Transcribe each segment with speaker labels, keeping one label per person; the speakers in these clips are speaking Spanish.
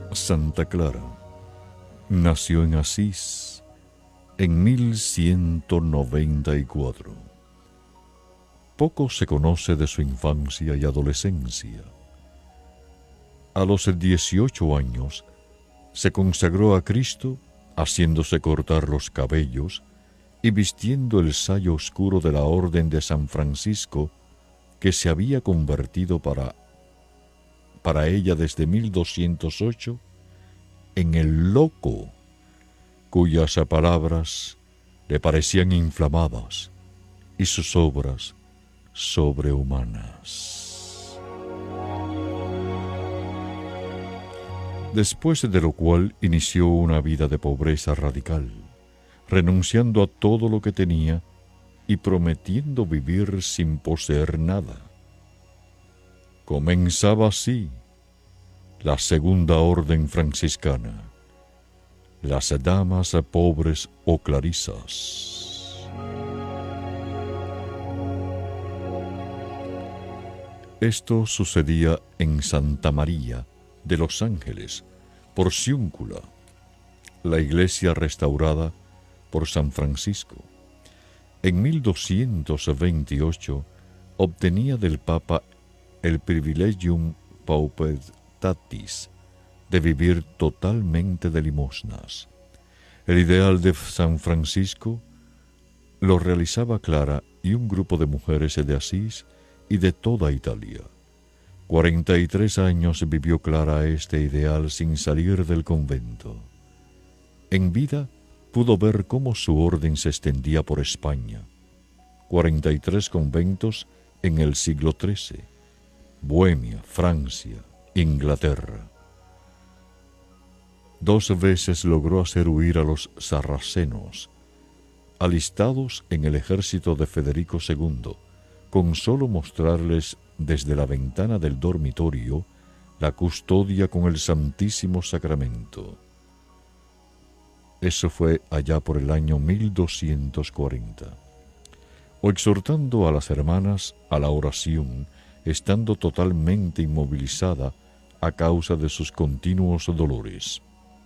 Speaker 1: Santa Clara nació en Asís en 1194. Poco se conoce de su infancia y adolescencia. A los 18 años se consagró a Cristo, haciéndose cortar los cabellos y vistiendo el sayo oscuro de la Orden de San Francisco, que se había convertido para ella desde 1208 en el loco, cuyas palabras le parecían inflamadas y sus obras sobrehumanas. Después de lo cual inició una vida de pobreza radical, renunciando a todo lo que tenía y prometiendo vivir sin poseer nada. Comenzaba así la segunda orden franciscana, las damas pobres o clarisas. Esto sucedía en Santa María de los Ángeles, Porciúncula, la iglesia restaurada por San Francisco. En 1228 obtenía del Papa el privilegium paupertatis de vivir totalmente de limosnas. El ideal de San Francisco lo realizaba Clara y un grupo de mujeres de Asís y de toda Italia. 43 años vivió Clara este ideal sin salir del convento. En vida pudo ver cómo su orden se extendía por España. 43 conventos en el siglo XIII, Bohemia, Francia, Inglaterra. 2 veces logró hacer huir a los sarracenos, alistados en el ejército de Federico II, con solo mostrarles desde la ventana del dormitorio la custodia con el Santísimo Sacramento. Eso fue allá por el año 1240. O exhortando a las hermanas a la oración, estando totalmente inmovilizada a causa de sus continuos dolores.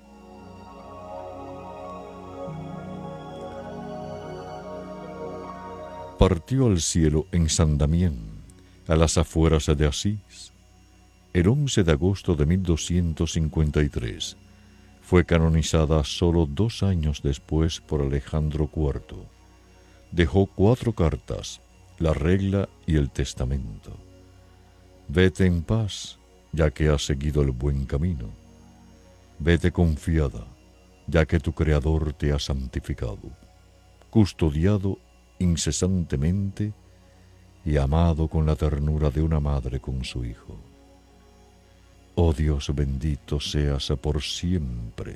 Speaker 1: Partió al cielo en San Damián, a las afueras de Asís, el 11 de agosto de 1253. Fue canonizada solo 2 años después por Alejandro IV. Dejó 4 cartas, la regla y el testamento. Vete en paz, ya que has seguido el buen camino. Vete confiada, ya que tu Creador te ha santificado, custodiado incesantemente y amado con la ternura de una madre con su hijo. Oh Dios bendito seas por siempre.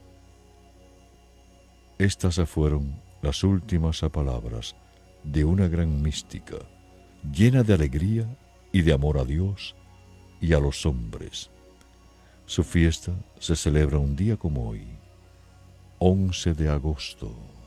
Speaker 1: Estas fueron las últimas palabras de una gran mística, llena de alegría y de amor a Dios y a los hombres. Su fiesta se celebra un día como hoy, 11 de agosto.